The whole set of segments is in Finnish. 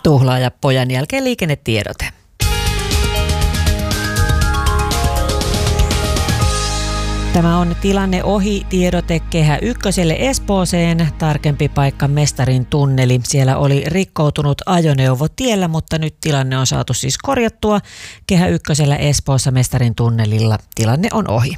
Tuhlaaja pojan jälkeen liikennetiedote. Tämä on tilanne ohi tiedote Kehä Ykköselle Espooseen, tarkempi paikka Mestarin tunneli. Siellä oli rikkoutunut ajoneuvo tiellä, mutta nyt tilanne on saatu siis korjattua. Kehä Ykkösellä Espoossa Mestarin tunnelilla tilanne on ohi.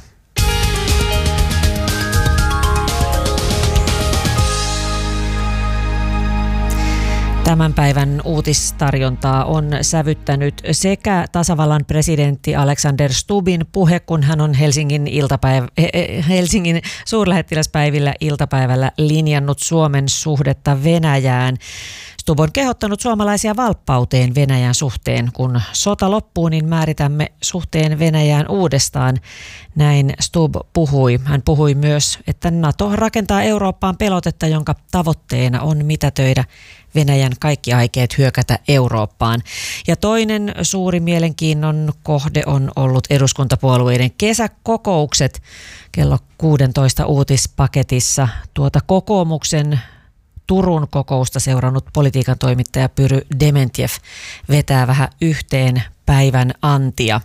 Tämän päivän uutistarjontaa on sävyttänyt sekä tasavallan presidentti Alexander Stubbin puhe, kun hän on Helsingin suurlähettiläspäivillä iltapäivällä linjannut Suomen suhdetta Venäjään. Stubb on kehottanut suomalaisia valppauteen Venäjän suhteen. Kun sota loppuu, niin määritämme suhteen Venäjään uudestaan. Näin Stubb puhui. Hän puhui myös, että NATO rakentaa Eurooppaan pelotetta, jonka tavoitteena on mitätöidä Venäjän kaikki aikeet hyökätä Eurooppaan. Ja toinen suuri mielenkiinnon kohde on ollut eduskuntapuolueiden kesäkokoukset kello 16 uutispaketissa. Kokoomuksen Turun kokousta seurannut politiikan toimittaja Pyry Dementjev vetää vähän yhteen päivän antia.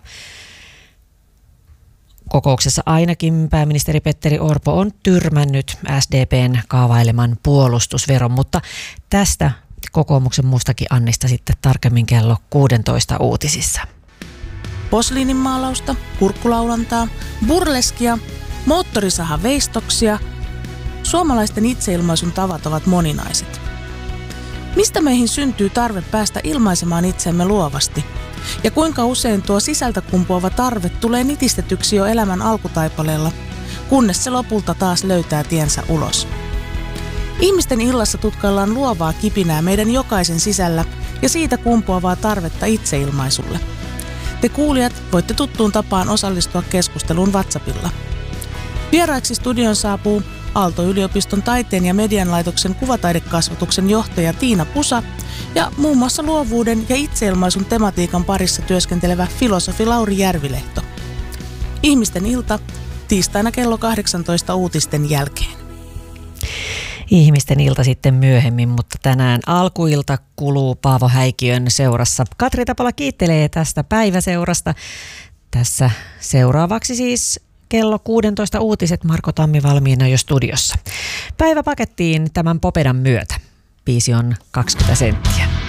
Kokouksessa ainakin pääministeri Petteri Orpo on tyrmännyt SDP:n kaavaileman puolustusveron, mutta tästä kokoomuksen muustakin Annista sitten tarkemmin kello 16 uutisissa. Posliininmaalausta, kurkkulaulantaa, burleskia, moottorisahaveistoksia. Suomalaisten itseilmaisun tavat ovat moninaiset. Mistä meihin syntyy tarve päästä ilmaisemaan itsemme luovasti? Ja kuinka usein tuo sisältä kumpuava tarve tulee nitistetyksi jo elämän alkutaipaleella, kunnes se lopulta taas löytää tiensä ulos? Ihmisten illassa tutkaillaan luovaa kipinää meidän jokaisen sisällä ja siitä kumpuavaa tarvetta itseilmaisulle. Te kuulijat voitte tuttuun tapaan osallistua keskusteluun WhatsAppilla. Vieraiksi studion saapuu Aalto-yliopiston taiteen ja median laitoksen kuvataidekasvatuksen johtaja Tiina Pusa ja muun muassa luovuuden ja itseilmaisun tematiikan parissa työskentelevä filosofi Lauri Järvilehto. Ihmisten ilta tiistaina kello 18 uutisten jälkeen. Ihmisten ilta sitten myöhemmin, mutta tänään alkuilta kuluu Paavo Häikiön seurassa. Katri Tapola kiittelee tästä päiväseurasta. Tässä seuraavaksi siis kello 16 uutiset, Marko Tammi valmiina jo studiossa. Päivä pakettiin tämän Popedan myötä. Biisi on 20 senttiä.